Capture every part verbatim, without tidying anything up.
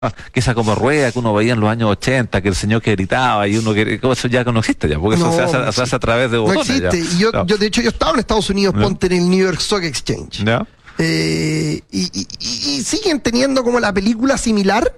que esa como rueda que uno veía en los años ochenta, que el señor que gritaba y uno que eso ya no existe ya, porque no, eso se hace, no se hace a través de botones. No existe. Ya. Y yo, no. yo, de hecho, yo estaba en Estados Unidos, ¿No? ponte en el New York Stock Exchange. ¿No? Eh, y, y, y siguen teniendo como la película similar,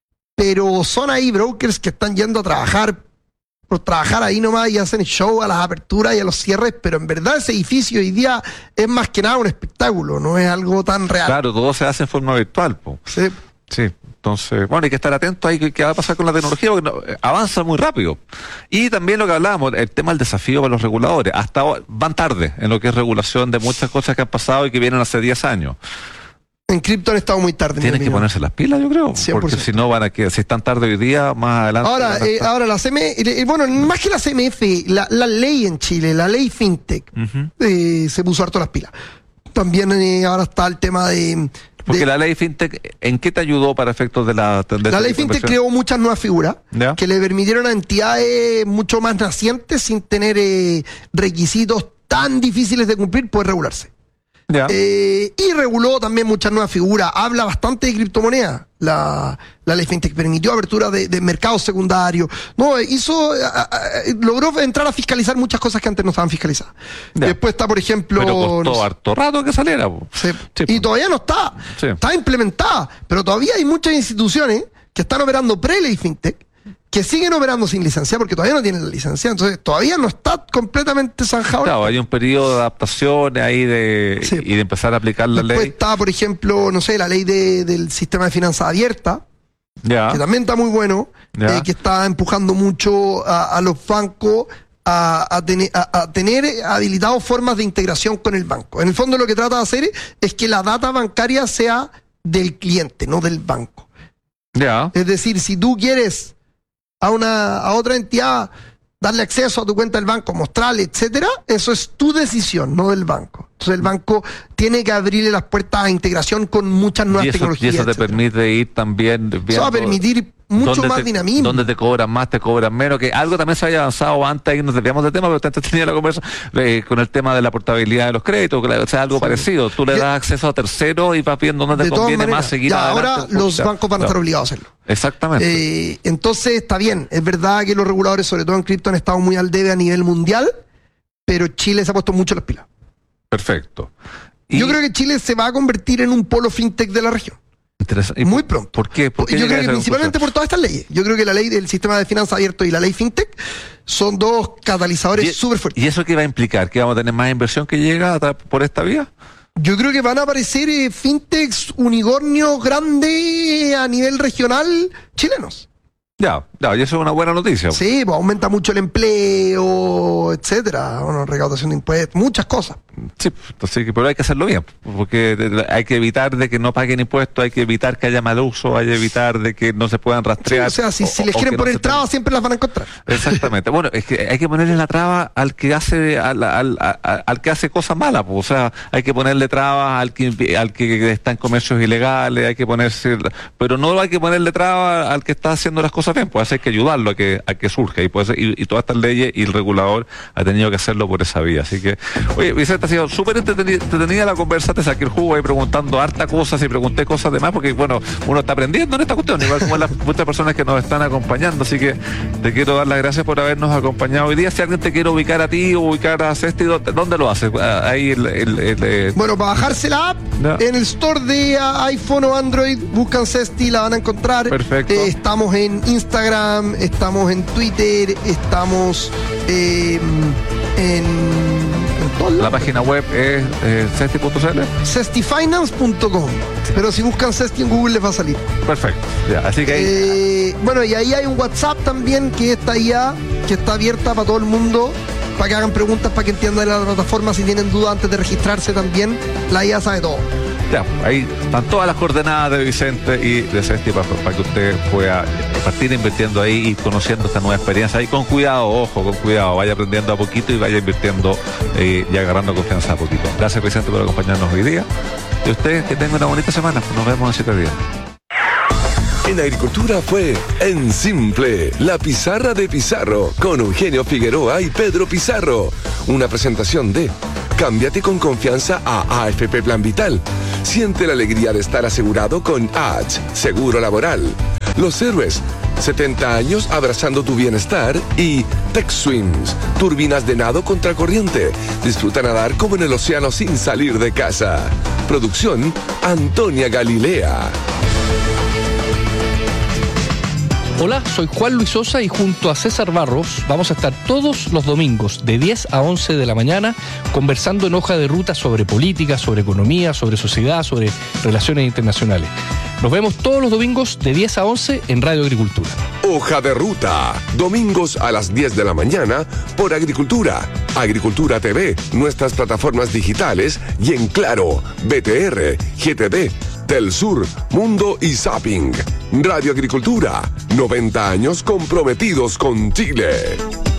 pero son ahí brokers que están yendo a trabajar por trabajar ahí nomás y hacen show a las aperturas y a los cierres, pero en verdad ese edificio hoy día es más que nada un espectáculo, no es algo tan real. Claro, todo se hace en forma virtual, po. Sí. Sí, entonces, bueno, hay que estar atento ahí qué va a pasar con la tecnología, porque no, avanza muy rápido. Y también lo que hablábamos, el tema del desafío para los reguladores. Hasta ahora, van tarde en lo que es regulación de muchas cosas que han pasado y que vienen hace diez años. En cripto han estado muy tarde. Tienen que ponerse las pilas, yo creo, cien por ciento. porque si no van a que si están tarde hoy día, más adelante. Ahora, eh, ahora la C M F, eh, bueno, más que la C M F, la, la ley en Chile, la ley FinTech, uh-huh. eh, se puso harto las pilas. También eh, ahora está el tema de... Porque de, la ley FinTech, ¿en qué te ayudó para efectos de la... De la ley FinTech creó muchas nuevas figuras ¿Ya? que le permitieron a entidades mucho más nacientes, sin tener eh, requisitos tan difíciles de cumplir, poder regularse. Ya. Eh, y reguló también muchas nuevas figuras. Habla bastante de criptomonedas. La, la ley FinTech permitió apertura de, de mercados secundarios. No, hizo, a, a, logró entrar a fiscalizar muchas cosas que antes no estaban fiscalizadas. Ya. Después está, por ejemplo... Pero costó no sé, harto rato que saliera. sí, Sí, y todavía no está. Sí. Está implementada. Pero todavía hay muchas instituciones que están operando pre-ley FinTech que siguen operando sin licencia porque todavía no tienen la licencia, entonces todavía no está completamente zanjado. Claro, hay un periodo de adaptación ahí de, sí. y de empezar a aplicar la Después ley. Está, por ejemplo, no sé, la ley de, del sistema de finanzas abierta, ya. que también está muy bueno, eh, que está empujando mucho a, a los bancos a, a, tener, a, a tener habilitados formas de integración con el banco. En el fondo lo que trata de hacer es que la data bancaria sea del cliente, no del banco. Ya. Es decir, si tú quieres a una a otra entidad darle acceso a tu cuenta del banco, mostrarle, etcétera, eso es tu decisión, no del banco. Entonces el banco tiene que abrirle las puertas a integración con muchas nuevas y eso, tecnologías. Y eso te etcétera. permite ir también viendo, eso va a permitir mucho más te, dinamismo. Donde te cobran más, te cobran menos, que algo también se haya avanzado antes, ahí nos desviamos de tema, pero te tenía la conversa eh, con el tema de la portabilidad de los créditos, o sea, algo sí. parecido. Tú le das acceso a terceros y vas viendo dónde te conviene maneras, más seguir ya, adelante. Ahora los ya, bancos van a estar no. obligados a hacerlo. Exactamente. Eh, entonces está bien, es verdad que los reguladores, sobre todo en cripto, han estado muy al debe a nivel mundial, pero Chile se ha puesto mucho las pilas. Perfecto. Y yo creo que Chile se va a convertir en un polo fintech de la región. Muy pronto. ¿Por qué? ¿Por qué yo creo que principalmente por todas estas leyes. Yo creo que la ley del sistema de finanzas abierto y la ley fintech son dos catalizadores súper fuertes. ¿Y eso qué va a implicar? ¿Que vamos a tener más inversión que llega por esta vía? Yo creo que van a aparecer eh, fintechs unicornios grandes a nivel regional chilenos. Ya, ya, y eso es una buena noticia. Sí, pues aumenta mucho el empleo, etcétera, bueno, recaudación de impuestos, muchas cosas. Sí, entonces, pero hay que hacerlo bien, porque hay que evitar de que no paguen impuestos, hay que evitar que haya mal uso, hay que evitar de que no se puedan rastrear. Sí, o sea, si, o, si les quieren poner no trabas, siempre las van a encontrar. Exactamente. Bueno, es que hay que ponerle la traba al que hace al, al, al, al que hace cosas malas, pues. O sea, hay que ponerle trabas al que al que está en comercios ilegales, hay que ponerse, pero no hay que ponerle trabas al que está haciendo las cosas bien, pues hay que ayudarlo a que a que surja y, pues, y, y todas estas leyes y el regulador ha tenido que hacerlo por esa vía. Así que, oye, Vicente, ha sido súper entretenida la conversa, te saqué el jugo ahí preguntando hartas cosas y pregunté cosas de más, porque bueno, uno está aprendiendo en esta cuestión, igual como las muchas personas que nos están acompañando, así que te quiero dar las gracias por habernos acompañado hoy día. Si alguien te quiere ubicar a ti o ubicar a Cesti, ¿dónde, dónde lo hace? Ahí el, el, el, el... Bueno, para bajarse la app, no. en el store de iPhone o Android, buscan Cesti, la van a encontrar. Perfecto. Eh, estamos en Instagram, estamos en Twitter, estamos eh, en... La página web es eh, cesti punto c l. cestifinance punto com. Sí. Pero si buscan Cesti en Google les va a salir. Perfecto. Ya, así que ahí... eh, bueno, y ahí hay un WhatsApp también que está ya, que está abierta para todo el mundo, para que hagan preguntas, para que entiendan la plataforma. Si tienen dudas antes de registrarse también, la I A sabe todo. Ya, ahí están todas las coordenadas de Vicente y de Cesti para, para que usted pueda partir invirtiendo ahí y conociendo esta nueva experiencia. Y con cuidado, ojo, con cuidado, vaya aprendiendo a poquito y vaya invirtiendo eh, y agarrando confianza a poquito. Gracias, Vicente, por acompañarnos hoy día. Y usted, que tenga una bonita semana. Nos vemos en siete días. En Agricultura fue En Simple, la pizarra de Pizarro, con Eugenio Figueroa y Pedro Pizarro. Una presentación de Cámbiate con confianza a A F P Plan Vital. Siente la alegría de estar asegurado con A H, Seguro Laboral. Los Héroes, setenta años abrazando tu bienestar. Y Tech Swims, turbinas de nado contracorriente. Disfruta nadar como en el océano sin salir de casa. Producción Antonia Galilea. Hola, soy Juan Luis Sosa y junto a César Barros vamos a estar todos los domingos de diez a once de la mañana conversando en Hoja de Ruta sobre política, sobre economía, sobre sociedad, sobre relaciones internacionales. Nos vemos todos los domingos de diez a once en Radio Agricultura. Hoja de Ruta, domingos a las diez de la mañana por Agricultura, Agricultura T V, nuestras plataformas digitales y en Claro, B T R, G T D, Telsur, Mundo y Zapping. Radio Agricultura, noventa años comprometidos con Chile.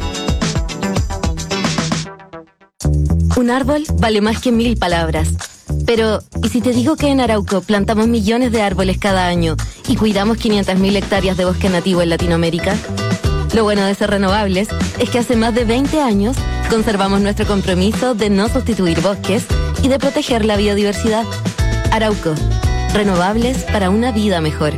Un árbol vale más que mil palabras. Pero, ¿y si te digo que en Arauco plantamos millones de árboles cada año y cuidamos quinientas mil hectáreas de bosque nativo en Latinoamérica? Lo bueno de ser renovables es que hace más de veinte años conservamos nuestro compromiso de no sustituir bosques y de proteger la biodiversidad. Arauco, renovables para una vida mejor.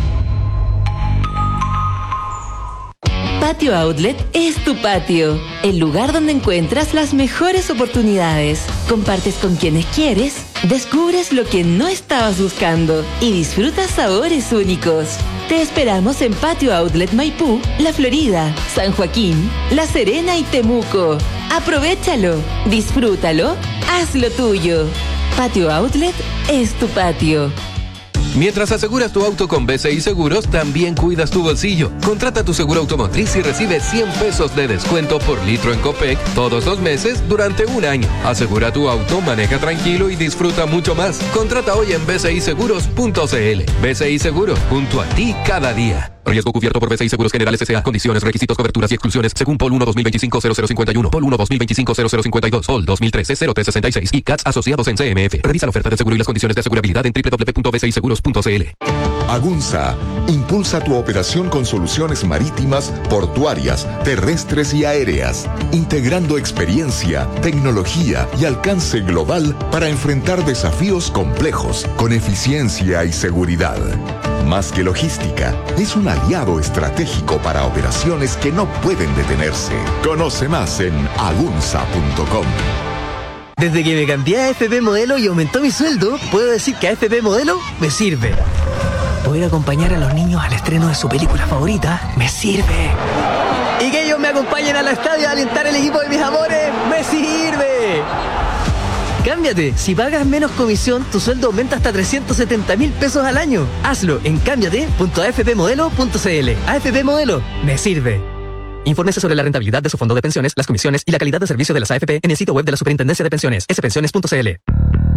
Patio Outlet es tu patio, el lugar donde encuentras las mejores oportunidades. Compartes con quienes quieres, descubres lo que no estabas buscando y disfrutas sabores únicos. Te esperamos en Patio Outlet Maipú, La Florida, San Joaquín, La Serena y Temuco. Aprovéchalo, disfrútalo, hazlo tuyo. Patio Outlet es tu patio. Mientras aseguras tu auto con B C I Seguros, también cuidas tu bolsillo. Contrata tu seguro automotriz y recibe cien pesos de descuento por litro en Copec todos los meses durante un año. Asegura tu auto, maneja tranquilo y disfruta mucho más. Contrata hoy en b c i seguros punto c l. B C I Seguros, junto a ti cada día. Riesgo cubierto por B C I Seguros Generales S A. Condiciones, requisitos, coberturas y exclusiones según P O L uno dos mil veinticinco cero cero cincuenta y uno, P O L uno dos mil veinticinco cero cero cincuenta y dos, P O L dos mil trece cero tres sesenta y seis y C A T S asociados en C M F. Revisa la oferta de seguro y las condiciones de asegurabilidad en doble u doble u doble u punto b c i seguros punto c l. Agunza impulsa tu operación con soluciones marítimas, portuarias, terrestres y aéreas, integrando experiencia, tecnología y alcance global para enfrentar desafíos complejos con eficiencia y seguridad. Más que logística, es un aliado estratégico para operaciones que no pueden detenerse. Conoce más en agunza punto com. Desde que me cambié a F P Modelo y aumentó mi sueldo, puedo decir que a F P Modelo me sirve. Poder acompañar a los niños al estreno de su película favorita me sirve. Y que ellos me acompañen al estadio a alentar el equipo de mis amores me sirve. Cámbiate. Si pagas menos comisión, tu sueldo aumenta hasta trescientos setenta mil pesos al año. Hazlo en cámbiate punto a f p modelo punto c l. A F P Modelo me sirve. Infórmese sobre la rentabilidad de su fondo de pensiones, las comisiones y la calidad de servicio de las A F P en el sitio web de la Superintendencia de Pensiones, s pensiones punto c l.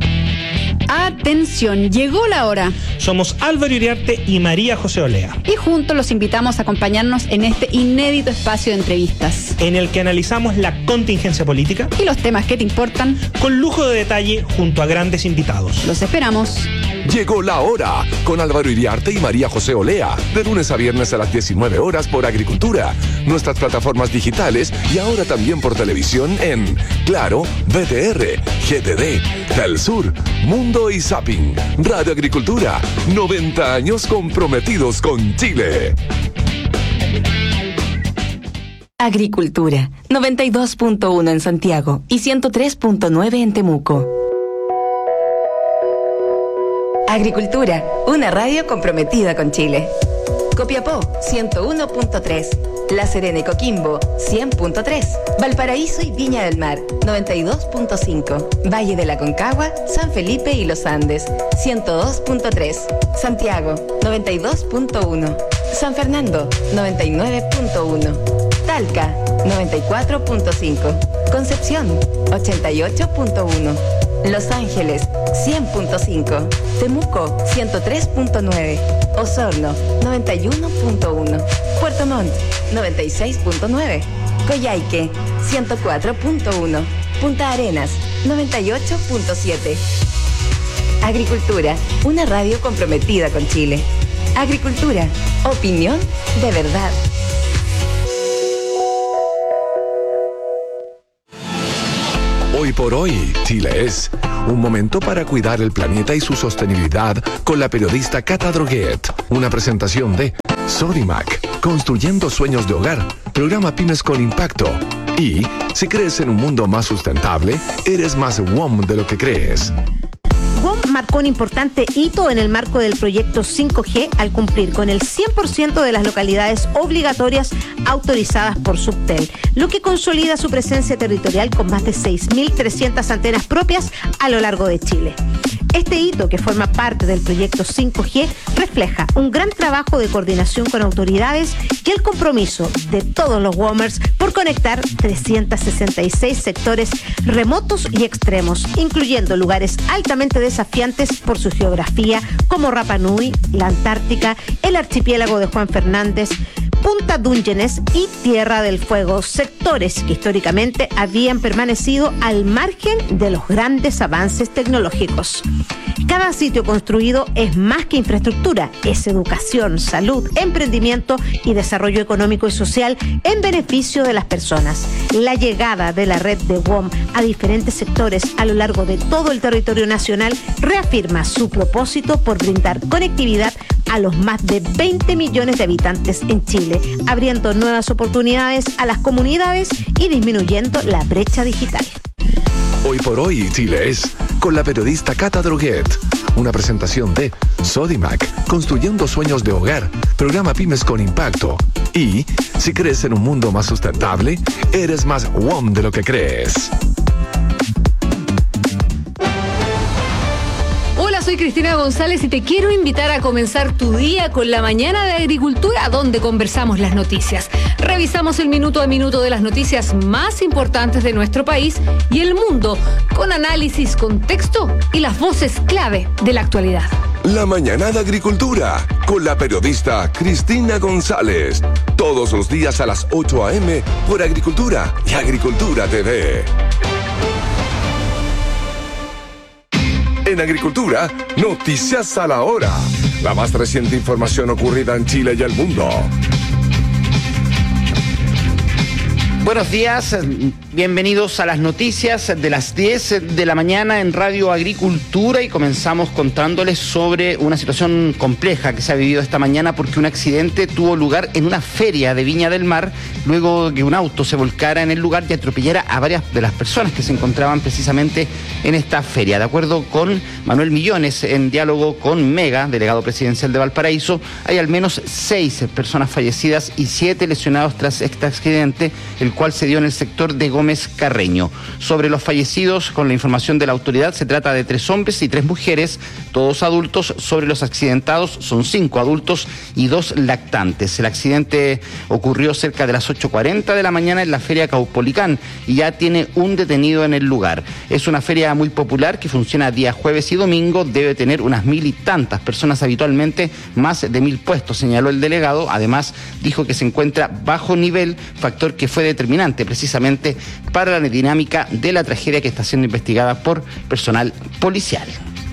Atención, llegó la hora. Somos Álvaro Iriarte y María José Olea. Y juntos los invitamos a acompañarnos en este inédito espacio de entrevistas, en el que analizamos la contingencia política y los temas que te importan, con lujo de detalle junto a grandes invitados. Los esperamos. Llegó la hora con Álvaro Iriarte y María José Olea, de lunes a viernes a las diecinueve horas por Agricultura, nuestras plataformas digitales y ahora también por televisión en Claro, B T R, G T D, Telsur, Mundo y Zapping. Radio Agricultura, noventa años comprometidos con Chile. Agricultura, noventa y dos punto uno en Santiago y ciento tres punto nueve en Temuco. Agricultura, una radio comprometida con Chile. Copiapó, ciento uno punto tres. La Serena y Coquimbo, cien punto tres. Valparaíso y Viña del Mar, noventa y dos punto cinco. Valle de la Concagua, San Felipe y Los Andes, ciento dos punto tres. Santiago, noventa y dos punto uno. San Fernando, noventa y nueve punto uno. Talca, noventa y cuatro punto cinco. Concepción, ochenta y ocho punto uno. Los Ángeles, cien punto cinco. Temuco, ciento tres punto nueve. Osorno, noventa y uno punto uno. Puerto Montt, noventa y seis punto nueve. Coyhaique, ciento cuatro punto uno. Punta Arenas, noventa y ocho punto siete. Agricultura, una radio comprometida con Chile. Agricultura, opinión de verdad. Hoy por hoy, Chile es un momento para cuidar el planeta y su sostenibilidad con la periodista Cata Droguet. Una presentación de Sodimac, construyendo sueños de hogar, programa Pymes con Impacto. Y si crees en un mundo más sustentable, eres más W O M de lo que crees. W O M marcó un importante hito en el marco del proyecto cinco G al cumplir con el cien por ciento de las localidades obligatorias autorizadas por Subtel, lo que consolida su presencia territorial con más de seis mil trescientas antenas propias a lo largo de Chile. Este hito, que forma parte del proyecto cinco G, refleja un gran trabajo de coordinación con autoridades y el compromiso de todos los WOMers por conectar trescientos sesenta y seis sectores remotos y extremos, incluyendo lugares altamente desafiantes por su geografía, como Rapa Nui, la Antártica, el archipiélago de Juan Fernández, Punta Dungeones y Tierra del Fuego, sectores que históricamente habían permanecido al margen de los grandes avances tecnológicos. Cada sitio construido es más que infraestructura, es educación, salud, emprendimiento y desarrollo económico y social en beneficio de las personas. La llegada de la red de W O M a diferentes sectores a lo largo de todo el territorio nacional reafirma su propósito por brindar conectividad a los más de veinte millones de habitantes en Chile, abriendo nuevas oportunidades a las comunidades y disminuyendo la brecha digital. Hoy por hoy, Chile es con la periodista Cata Droguet. Una presentación de Sodimac, construyendo sueños de hogar, programa Pymes con Impacto. Y si crees en un mundo más sustentable, eres más W O M de lo que crees. Hola, soy Cristina González y te quiero invitar a comenzar tu día con la mañana de agricultura, donde conversamos las noticias. Revisamos el minuto a minuto de las noticias más importantes de nuestro país y el mundo, con análisis, contexto y las voces clave de la actualidad. La mañana de agricultura, con la periodista Cristina González. Todos los días a las ocho a eme por Agricultura y Agricultura T V. En Agricultura, noticias a la hora. La más reciente información ocurrida en Chile y el mundo. Buenos días, bienvenidos a las noticias de las diez de la mañana en Radio Agricultura y comenzamos contándoles sobre una situación compleja que se ha vivido esta mañana porque un accidente tuvo lugar en una feria de Viña del Mar luego que un auto se volcara en el lugar y atropellara a varias de las personas que se encontraban precisamente en esta feria. De acuerdo con Manuel Millones, en diálogo con Mega, delegado presidencial de Valparaíso, hay al menos seis personas fallecidas y siete lesionados tras este accidente, el cual se dio en el sector de Gómez Carreño. Sobre los fallecidos, con la información de la autoridad, se trata de tres hombres y tres mujeres, todos adultos. Sobre los accidentados, son cinco adultos y dos lactantes. El accidente ocurrió cerca de las ocho cuarenta de la mañana en la feria Caupolicán y ya tiene un detenido en el lugar. Es una feria muy popular que funciona día jueves y domingo, debe tener unas mil y tantas personas habitualmente, más de mil puestos, señaló el delegado. Además, dijo que se encuentra bajo nivel, factor que fue determinante precisamente para la dinámica de la tragedia que está siendo investigada por personal policial.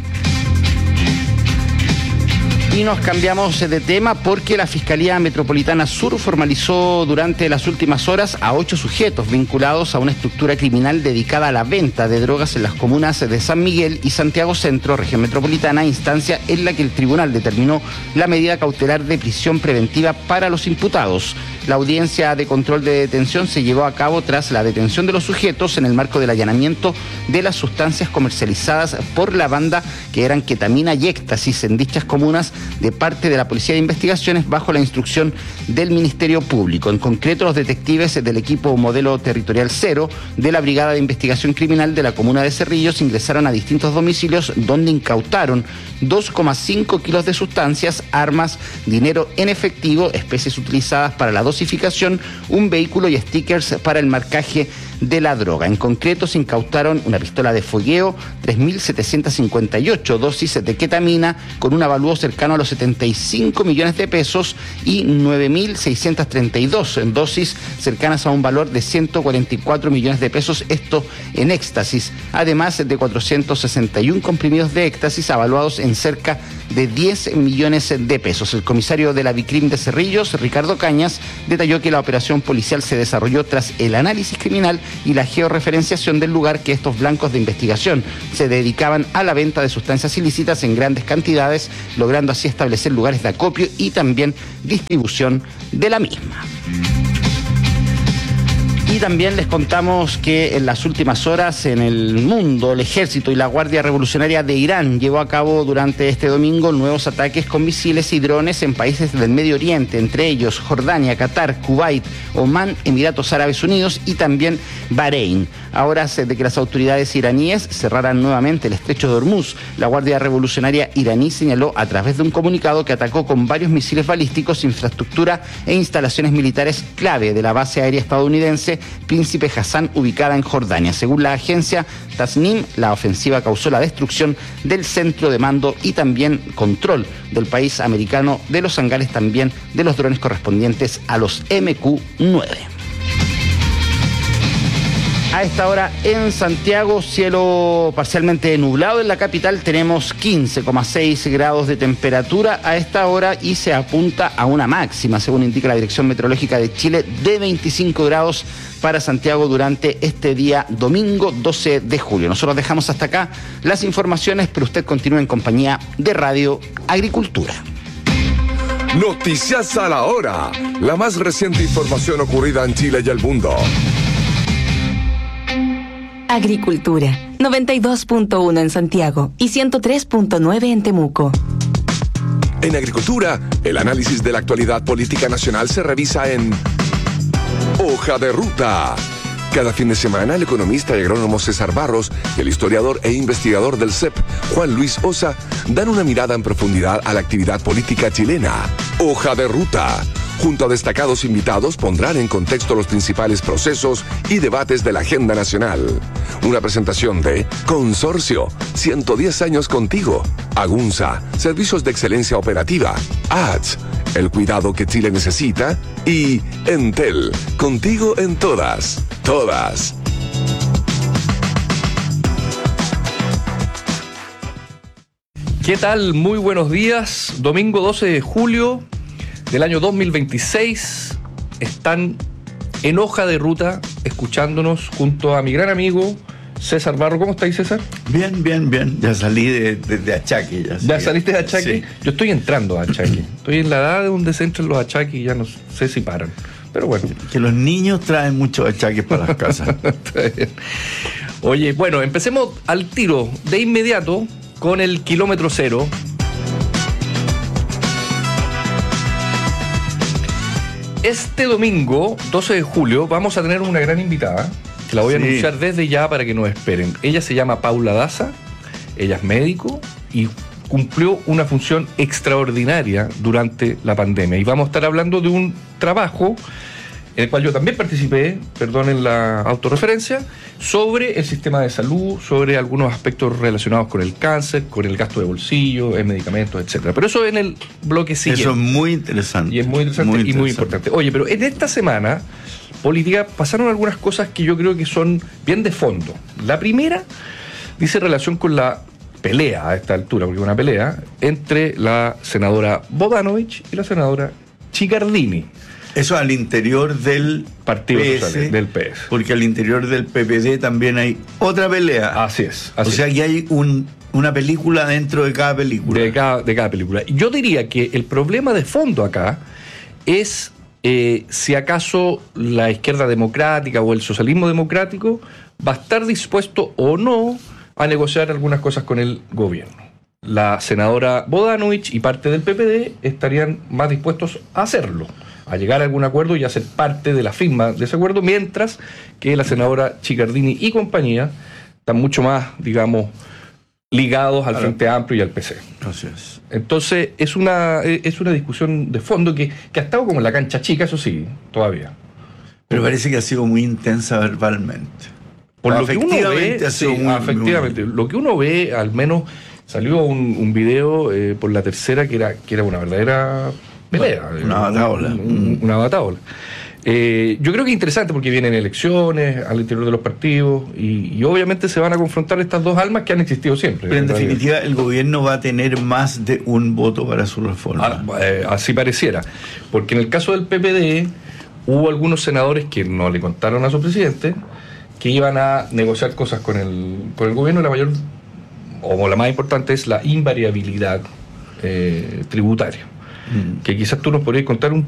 Y nos cambiamos de tema porque la Fiscalía Metropolitana Sur formalizó durante las últimas horas a ocho sujetos vinculados a una estructura criminal dedicada a la venta de drogas en las comunas de San Miguel y Santiago Centro, región metropolitana, instancia en la que el tribunal determinó la medida cautelar de prisión preventiva para los imputados. La audiencia de control de detención se llevó a cabo tras la detención de los sujetos en el marco del allanamiento de las sustancias comercializadas por la banda, que eran ketamina y éxtasis, en dichas comunas, de parte de la Policía de Investigaciones bajo la instrucción del Ministerio Público. En concreto, los detectives del equipo Modelo Territorial Cero de la Brigada de Investigación Criminal de la comuna de Cerrillos ingresaron a distintos domicilios donde incautaron dos coma cinco kilos de sustancias, armas, dinero en efectivo, especies utilizadas para la dosificación, un vehículo y stickers para el marcaje de la droga. En concreto, se incautaron una pistola de fogueo, tres mil setecientas cincuenta y ocho dosis de ketamina con un avalúo cercano a los setenta y cinco millones de pesos y nueve mil seiscientas treinta y dos dosis cercanas a un valor de ciento cuarenta y cuatro millones de pesos, esto en éxtasis, además de cuatrocientos sesenta y uno comprimidos de éxtasis avaluados en cerca de diez millones de pesos. El comisario de la Vicrim de Cerrillos, Ricardo Cañas, detalló que la operación policial se desarrolló tras el análisis criminal y la georreferenciación del lugar, que estos blancos de investigación se dedicaban a la venta de sustancias ilícitas en grandes cantidades, logrando así así establecer lugares de acopio y también distribución de la misma. Y también les contamos que en las últimas horas en el mundo, el ejército y la Guardia Revolucionaria de Irán llevó a cabo durante este domingo nuevos ataques con misiles y drones en países del Medio Oriente, entre ellos Jordania, Qatar, Kuwait, Omán, Emiratos Árabes Unidos y también Bahrein. A horas de que las autoridades iraníes cerraran nuevamente el estrecho de Hormuz, la Guardia Revolucionaria iraní señaló a través de un comunicado que atacó con varios misiles balísticos infraestructura e instalaciones militares clave de la base aérea estadounidense Príncipe Hassan, ubicada en Jordania. Según la agencia Tasnim, la ofensiva causó la destrucción del centro de mando y también control del país americano de los hangares también de los drones correspondientes a los M Q nueve. A esta hora en Santiago, cielo parcialmente nublado en la capital, tenemos quince coma seis grados de temperatura a esta hora y se apunta a una máxima, según indica la Dirección Meteorológica de Chile, de veinticinco grados para Santiago durante este día domingo doce de julio. Nosotros dejamos hasta acá las informaciones, pero usted continúa en compañía de Radio Agricultura. Noticias a la hora, la más reciente información ocurrida en Chile y el mundo. Agricultura, noventa y dos punto uno en Santiago y ciento tres punto nueve en Temuco. En Agricultura, el análisis de la actualidad política nacional se revisa en Hoja de Ruta. Cada fin de semana, el economista y agrónomo César Barros y el historiador e investigador del C E P, Juan Luis Osa, dan una mirada en profundidad a la actividad política chilena. Hoja de Ruta. Junto a destacados invitados, pondrán en contexto los principales procesos y debates de la agenda nacional. Una presentación de Consorcio, ciento diez años contigo. Agunza, servicios de excelencia operativa. A T S, el cuidado que Chile necesita. Y Entel, contigo en todas, todas. ¿Qué tal? Muy buenos días. Domingo doce de julio del año dos mil veintiséis. Están en Hoja de Ruta escuchándonos junto a mi gran amigo César Barro. ¿Cómo estáis, César? Bien, bien, bien. Ya salí de, de, de achaque. Ya, ¿Ya saliste de achaque? Sí. Yo estoy entrando a achaque. Estoy en la edad de donde se entran los achaques y ya no sé si paran. Pero bueno. Que los niños traen muchos achaques para las casas. Oye, bueno, empecemos al tiro de inmediato con el kilómetro cero. Este domingo, doce de julio, vamos a tener una gran invitada, que la voy a sí. anunciar desde ya para que nos esperen. Ella se llama Paula Daza, ella es médico y cumplió una función extraordinaria durante la pandemia. Y vamos a estar hablando de un trabajo en el cual yo también participé, perdonen la autorreferencia, sobre el sistema de salud, sobre algunos aspectos relacionados con el cáncer, con el gasto de bolsillo, en medicamentos, etcétera. Pero eso en el bloque siguiente. Eso es muy interesante. Y es muy interesante muy y interesante. muy importante. Oye, pero en esta semana política pasaron algunas cosas que yo creo que son bien de fondo. La primera dice relación con la pelea a esta altura, porque es una pelea, entre la senadora Bodanovich y la senadora Chiccardini. Eso al interior del Partido P S, Social, del P S. Porque al interior del P P D también hay otra pelea. Así es. Así o sea es. que hay un, una película dentro de cada película. De cada, de cada película. Yo diría que el problema de fondo acá es eh, si acaso la izquierda democrática o el socialismo democrático va a estar dispuesto o no a negociar algunas cosas con el gobierno. La senadora Bodanovich y parte del P P D estarían más dispuestos a hacerlo, a llegar a algún acuerdo y a ser parte de la firma de ese acuerdo, mientras que la senadora Chiccardini y compañía están mucho más, digamos, ligados al Frente Amplio y al P C. Así es. Entonces, es una, es una discusión de fondo que, que ha estado como en la cancha chica, eso sí, todavía. Pero parece que ha sido muy intensa verbalmente. Por lo que uno ve, ha sido sí, muy, efectivamente, muy... lo que uno ve, al menos salió un, un video eh, por La Tercera que era, que era una verdadera pelea. Una bataola. Un, una bataola. Eh, yo creo que es interesante porque vienen elecciones al interior de los partidos y, y obviamente se van a confrontar estas dos almas que han existido siempre. Pero en definitiva el gobierno va a tener más de un voto para su reforma. Ah, eh, así pareciera. Porque en el caso del P P D hubo algunos senadores que no le contaron a su presidente que iban a negociar cosas con el, con el gobierno. La mayor, o la más importante, es la invariabilidad eh, tributario. Mm. Que quizás tú nos podrías contar un